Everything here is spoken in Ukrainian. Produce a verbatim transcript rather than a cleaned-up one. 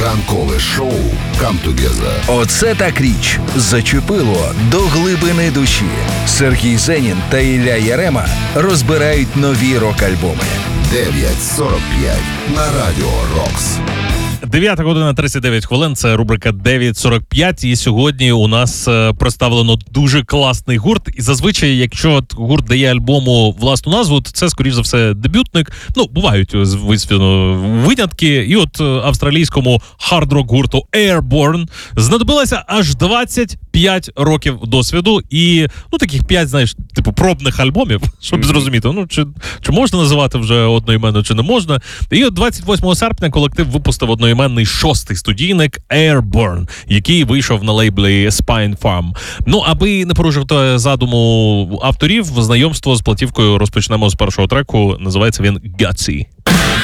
Ранкове шоу «Come Together». Оце так річ. Зачепило до глибини душі. Сергій Зенін та Ілля Ярема розбирають нові рок-альбоми. дев'ять сорок п'ять на Радіо Рокс. дев'ята година тридцять дев'ять хвилин, це рубрика дев'ять сорок п'ять, і сьогодні у нас е, представлено дуже класний гурт. І зазвичай, якщо гурт дає альбому власну назву, то це, скоріш за все, дебютник. Ну, бувають, звісно, винятки. І от е, австралійському хард-рок гурту Airborne знадобилося аж двадцять п'ять років досвіду і, ну, таких п'ять, знаєш, типу, пробних альбомів, щоб mm-hmm. зрозуміти, ну, чи, чи можна називати вже одноіменно, чи не можна. І от двадцять восьмого серпня колектив випустив одноіменний шостий студійник Airborne, який вийшов на лейблі Spine Farm. Ну, аби не порушити задуму авторів, знайомство з платівкою розпочнемо з першого треку. Називається він Gutsy.